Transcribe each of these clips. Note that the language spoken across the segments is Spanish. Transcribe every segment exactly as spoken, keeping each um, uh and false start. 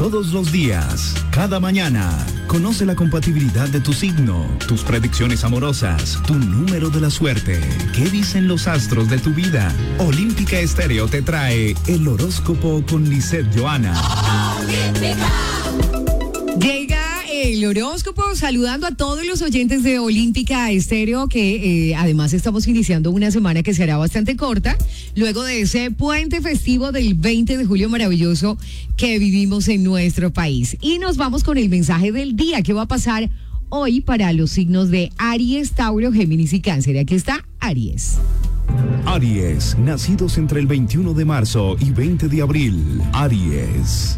Todos los días, cada mañana, conoce la compatibilidad de tu signo, tus predicciones amorosas, tu número de la suerte. ¿Qué dicen los astros de tu vida? Olímpica Estéreo te trae el horóscopo con Lisette Johanna. Llega el horóscopo saludando a todos los oyentes de Olímpica Estéreo, que eh, además estamos iniciando una semana que será bastante corta, luego de ese puente festivo del veinte de julio maravilloso que vivimos en nuestro país. Y nos vamos con el mensaje del día. ¿Qué va a pasar hoy para los signos de Aries, Tauro, Géminis y Cáncer? Aquí está Aries. Aries, nacidos entre el veintiuno de marzo y veinte de abril. Aries.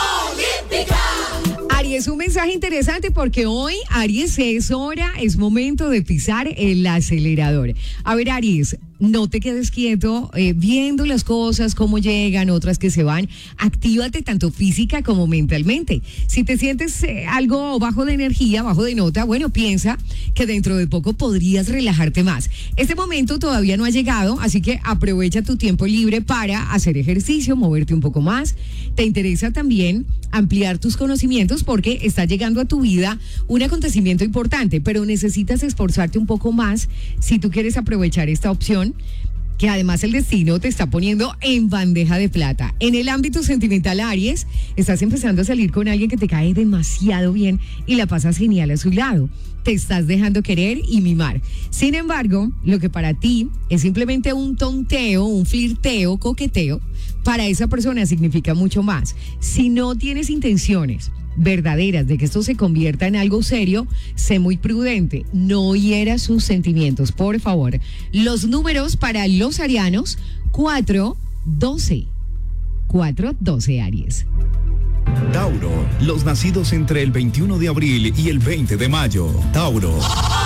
Aries, un mensaje interesante porque hoy, Aries, es hora, es momento de pisar el acelerador. A ver, Aries, no te quedes quieto eh, viendo las cosas, cómo llegan, otras que se van. Actívate tanto física como mentalmente. Si te sientes eh, algo bajo de energía, bajo de nota, bueno, piensa que dentro de poco podrías relajarte más. Este momento todavía no ha llegado, así que aprovecha tu tiempo libre para hacer ejercicio, moverte un poco más. Te interesa también ampliar tus conocimientos porque está llegando a tu vida un acontecimiento importante, pero necesitas esforzarte un poco más si tú quieres aprovechar esta opción, que además el destino te está poniendo en bandeja de plata. En el ámbito sentimental, Aries, estás empezando a salir con alguien que te cae demasiado bien y la pasas genial a su lado. Te estás dejando querer y mimar. Sin embargo, lo que para ti es simplemente un tonteo, un flirteo, coqueteo, para esa persona significa mucho más. Si no tienes intenciones verdaderas de que esto se convierta en algo serio, sé muy prudente, no hieras sus sentimientos, por favor. Los números para los arianos: cuatro, doce. cuatro, doce, Aries. Tauro, los nacidos entre el veintiuno de abril y el veinte de mayo. Tauro.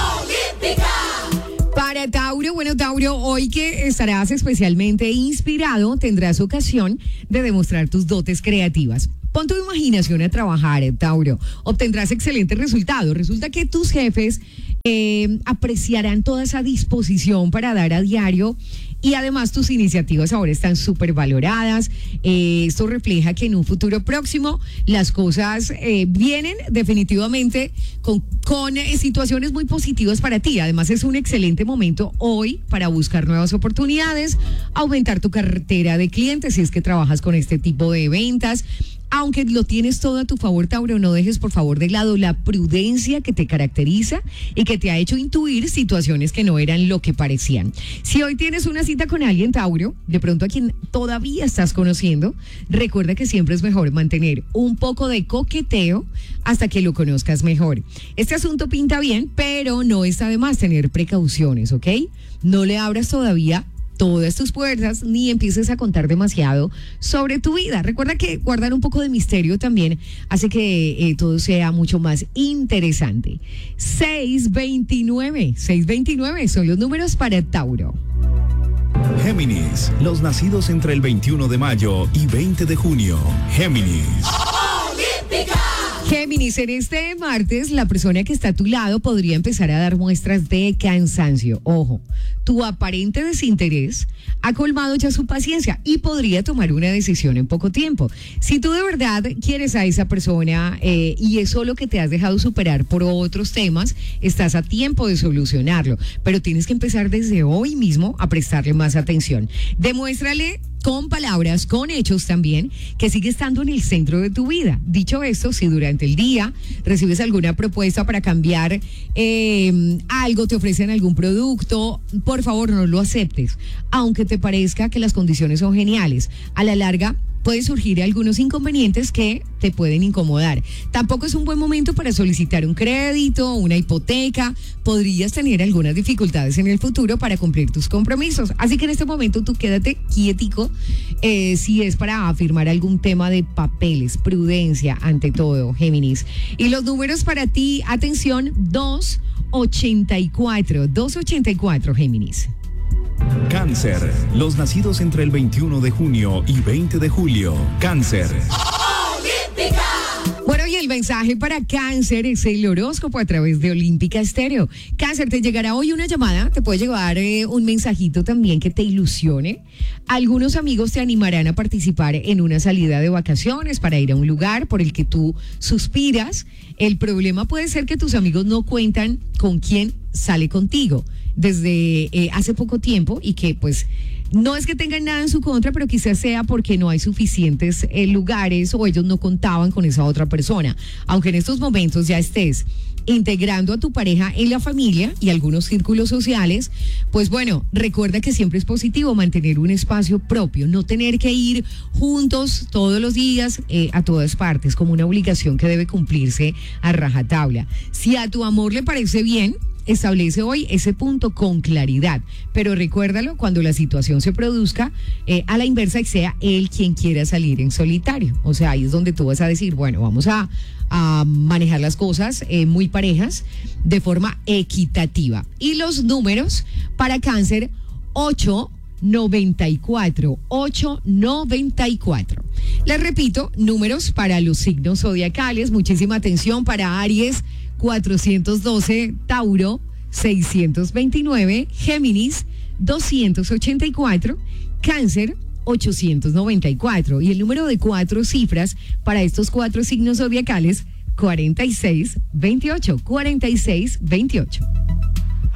Para Tauro, bueno, Tauro, hoy que estarás especialmente inspirado, tendrás ocasión de demostrar tus dotes creativas. Pon tu imaginación a trabajar, Tauro. Obtendrás excelentes resultados. Resulta que tus jefes eh, apreciarán toda esa disposición para dar a diario. Y además tus iniciativas ahora están súper valoradas. Eh, esto refleja que en un futuro próximo las cosas eh, vienen definitivamente con, con eh, situaciones muy positivas para ti. Además es un excelente momento hoy para buscar nuevas oportunidades, aumentar tu cartera de clientes si es que trabajas con este tipo de ventas. Aunque lo tienes todo a tu favor, Tauro, no dejes por favor de lado la prudencia que te caracteriza y que te ha hecho intuir situaciones que no eran lo que parecían. Si hoy tienes una cita con alguien, Tauro, de pronto a quien todavía estás conociendo, recuerda que siempre es mejor mantener un poco de coqueteo hasta que lo conozcas mejor. Este asunto pinta bien, pero no está de más tener precauciones, ¿ok? No le abras todavía todas tus puertas, ni empieces a contar demasiado sobre tu vida. Recuerda que guardar un poco de misterio también hace que eh, todo sea mucho más interesante. seis veintinueve, seis veintinueve son los números para Tauro. Géminis, los nacidos entre el veintiuno de mayo y veinte de junio. Géminis. Géminis, en este martes la persona que está a tu lado podría empezar a dar muestras de cansancio. Ojo, tu aparente desinterés ha colmado ya su paciencia y podría tomar una decisión en poco tiempo. Si tú de verdad quieres a esa persona eh, y es solo que te has dejado superar por otros temas, estás a tiempo de solucionarlo, pero tienes que empezar desde hoy mismo a prestarle más atención. Demuéstrale con palabras, con hechos también, que sigue estando en el centro de tu vida. Dicho esto, si durante el día recibes alguna propuesta para cambiar eh, algo, te ofrecen algún producto, por favor no lo aceptes, aunque te parezca que las condiciones son geniales. A la larga pueden surgir algunos inconvenientes que te pueden incomodar. Tampoco es un buen momento para solicitar un crédito, una hipoteca. Podrías tener algunas dificultades en el futuro para cumplir tus compromisos. Así que en este momento tú quédate quietico eh, si es para firmar algún tema de papeles. Prudencia ante todo, Géminis. Y los números para ti, atención, dos ochenta y cuatro, dos ochenta y cuatro, Géminis. Cáncer, los nacidos entre el veintiuno de junio y veinte de julio. Cáncer. Bueno, y el mensaje para Cáncer es el horóscopo a través de Olímpica Estéreo. Cáncer, te llegará hoy una llamada, te puede llegar eh, un mensajito también que te ilusione. Algunos amigos te animarán a participar en una salida de vacaciones para ir a un lugar por el que tú suspiras. El problema puede ser que tus amigos no cuentan con quién sale contigo desde eh, hace poco tiempo y que pues no es que tengan nada en su contra, pero quizás sea porque no hay suficientes eh, lugares o ellos no contaban con esa otra persona. Aunque en estos momentos ya estés integrando a tu pareja en la familia y algunos círculos sociales, pues bueno, recuerda que siempre es positivo mantener un espacio propio, no tener que ir juntos todos los días eh, a todas partes, como una obligación que debe cumplirse a rajatabla. Si a tu amor le parece bien, establece hoy ese punto con claridad, pero recuérdalo cuando la situación se produzca eh, a la inversa y sea él quien quiera salir en solitario. O sea, ahí es donde tú vas a decir, bueno, vamos a, a manejar las cosas eh, muy parejas de forma equitativa. Y los números para Cáncer: ocho noventa y cuatro, ocho noventa y cuatro. Les repito, números para los signos zodiacales. Muchísima atención para Aries: cuatrocientos doce, Tauro seiscientos veintinueve, Géminis doscientos ochenta y cuatro, Cáncer ochocientos noventa y cuatro. Y el número de cuatro cifras para estos cuatro signos zodiacales: cuarenta y seis veintiocho, cuarenta y seis veintiocho.